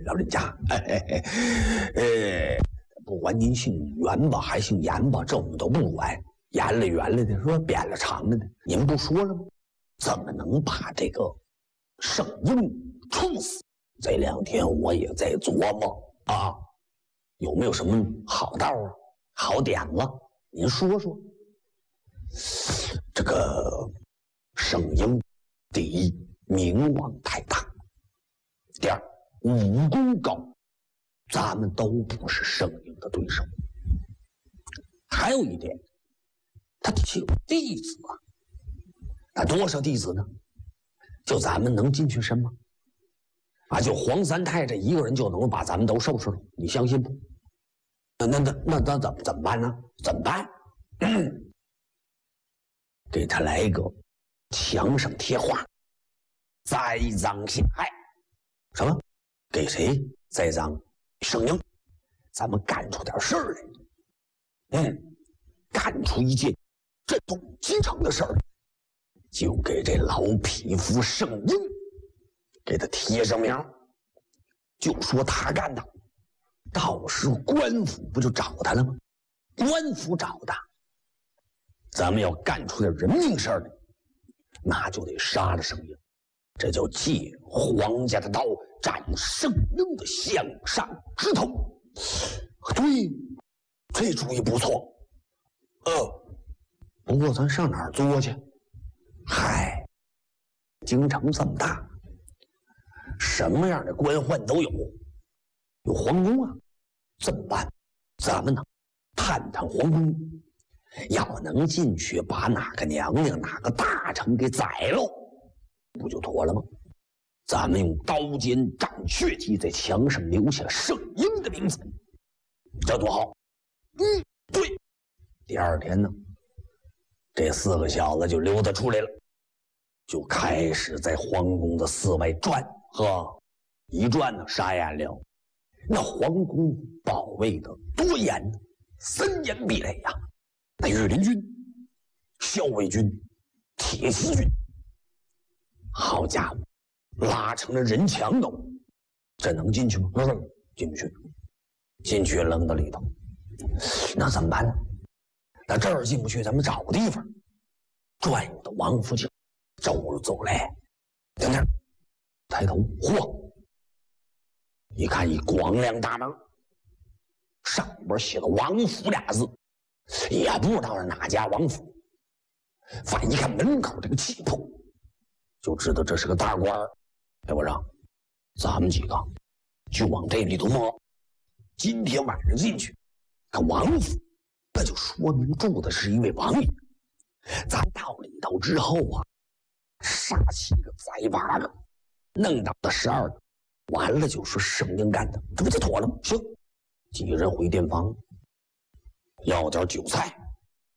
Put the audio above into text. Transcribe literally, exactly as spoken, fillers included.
老人家，哎哎哎，呃，不管您姓袁吧还姓严吧，这我们都不管。严了圆了的，说扁了长了的，您不说了吗？怎么能把这个圣婴处死？这两天我也在琢磨啊，有没有什么好道啊、好点子？您说说。这个圣婴，第一名望太大，第二武功高，咱们都不是圣婴的对手。还有一点，他底下有弟子啊，他多少弟子呢？就咱们能进去身吗？啊，就黄三太这一个人就能把咱们都收拾了，你相信不？那那那那那怎么怎么办呢？怎么办？嗯、给他来一个墙上贴画，栽赃陷害。什么？给谁栽赃？圣婴，咱们干出点事儿来。嗯，干出一件震动京城的事儿，就给这老匹夫圣婴给他贴上名，就说他干的。到时候官府不就找他了吗？官府找他，咱们要干出点人命事儿来，那就得杀了圣婴。这叫借皇家的刀斩圣婴的项上之头。对，这主意不错。呃，不过咱上哪儿作去？嗨，京城这么大，什么样的官宦都有，有皇宫啊。怎么办？咱们呢，探探皇宫，要能进去把哪个娘娘、哪个大臣给宰了，不就妥了吗？咱们用刀尖斩血迹在墙上留下圣婴的名字，这多好！嗯，对。第二天呢，这四个小子就溜达出来了，就开始在皇宫的四外转。呵，一转呢，傻眼了。那皇宫保卫的多严呢，森严壁垒呀！那御林军、校尉军、铁骑军，好家伙，拉成了人墙都，这能进去吗？嗯，进不去。进去扔到里头，那怎么办呢？那这儿进不去，咱们找个地方。转悠到王府井，走着走来，等等，抬头，嚯！一看一光亮大门，上边写了王府俩字，也不知道是哪家王府。反正一看门口这个气魄，就知道这是个大官儿。哎，我让咱们几个就往这里头摸，今天晚上进去看王府，那就说明住的是一位王爷。咱到里头之后啊，杀七个宰八个，弄到了十二个，完了就说圣婴干的，这不就妥了吗？行，几个人回店房，要点酒菜，